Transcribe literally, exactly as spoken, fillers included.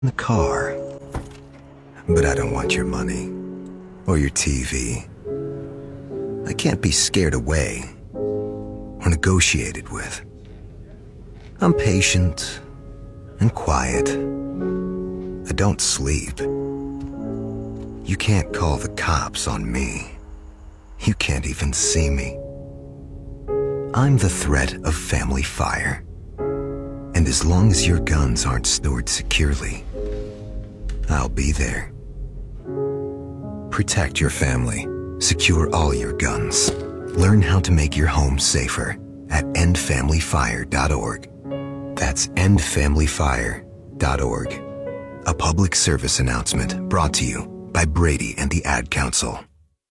the car. But I don't want your money or your T V. I can't be scared away or negotiated with. I'm patient and quiet. I don't sleep. You can't call the cops on me. You can't even see me. I'm the threat of family fire. And as long as your guns aren't stored securely, I'll be there. Protect your family. Secure all your guns. Learn how to make your home safer at end family fire dot org. That's end family fire dot org. A public service announcement brought to you by Brady and the Ad Council.